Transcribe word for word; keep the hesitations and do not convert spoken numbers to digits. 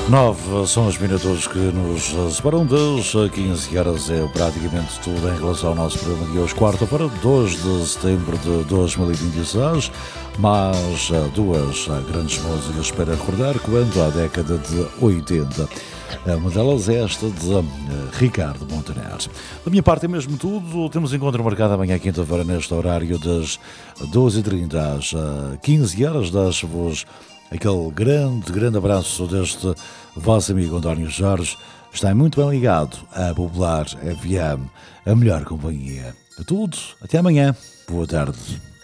Nove são os minutos que nos separam das quinze horas, é praticamente tudo em relação ao nosso programa de hoje, quarta-feira, dois de setembro de dois mil e vinte e seis, mais duas grandes músicas para recordar quanto à década de oitenta. Uma delas é esta de Ricardo Montaner. Da minha parte é mesmo tudo. Temos encontro marcado amanhã, quinta-feira, neste horário das doze e trinta às quinze horas. Deixo-vos aquele grande, grande abraço deste vosso amigo António Jorge. Está muito bem ligado à Popular F M, a melhor companhia de tudo. Até amanhã. Boa tarde.